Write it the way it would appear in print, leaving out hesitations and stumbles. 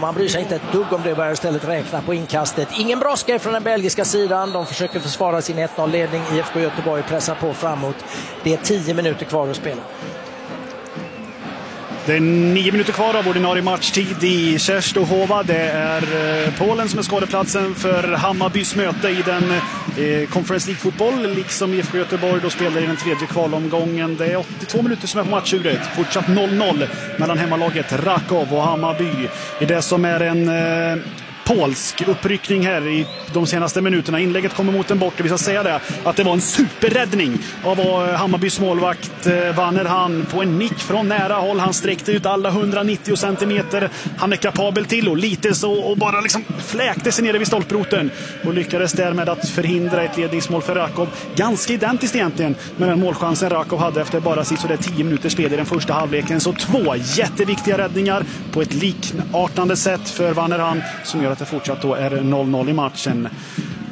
Man bryr sig inte ett dugg om det, börjar istället räkna på inkastet. Ingen brådska från den belgiska sidan. De försöker försvara sin 1-0-ledning. IFK Göteborg pressar på framåt. Det är 10 minuter kvar att spela. Det är 9 minuter kvar av ordinarie matchtid i Częstochowa. Det är Polen som är skadeplatsen för Hammarbys möte i den Conference League-fotboll. Liksom IFK Göteborg då spelar i den tredje kvalomgången. Det är 82 minuter som är på matchuret. Fortsatt 0-0 mellan hemmalaget Raków och Hammarby. I det som är en polsk uppryckning här i de senaste minuterna. Inlägget kommer mot en bort. Vi ska säga det, att det var en superräddning av Hammarbys målvakt Vanner Han på en nick från nära håll. Han sträckte ut alla 190 centimeter han är kapabel till och lite så och bara liksom fläkte sig nere vid stolproten och lyckades därmed att förhindra ett ledningsmål för Raków. Ganska identiskt egentligen med den målchansen Raków hade efter bara så där 10 minuter spel i den första halvleken. Så 2 jätteviktiga räddningar på ett likartande sätt för Vanner Han som gör att det fortsatt då är 0-0 i matchen.